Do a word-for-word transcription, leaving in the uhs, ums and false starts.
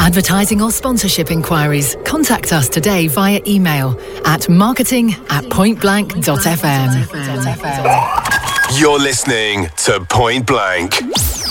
advertising or sponsorship inquiries, contact us today via email at marketing at pointblank dot f m. You're listening to Point Blank.